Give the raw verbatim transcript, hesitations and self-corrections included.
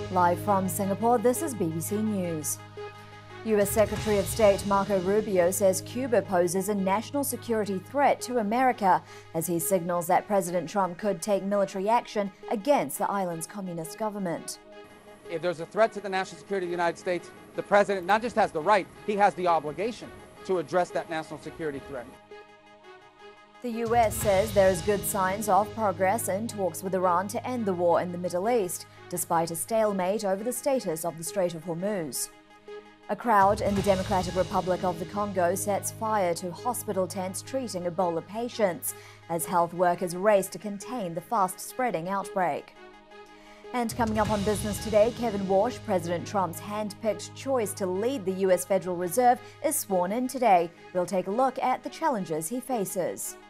Live from Singapore, this is B B C News. U S Secretary of State Marco Rubio says Cuba poses a national security threat to America as he signals that President Trump could take military action against the island's communist government. If there's a threat to the national security of the United States, the president not just has the right, he has the obligation to address that national security threat. The U S says there is good signs of progress in talks with Iran to end the war in the Middle East, despite a stalemate over the status of the Strait of Hormuz. A crowd in the Democratic Republic of the Congo sets fire to hospital tents treating Ebola patients as health workers race to contain the fast-spreading outbreak. And coming up on Business Today, Kevin Warsh, President Trump's hand-picked choice to lead the U S Federal Reserve, is sworn in today. We'll take a look at the challenges he faces.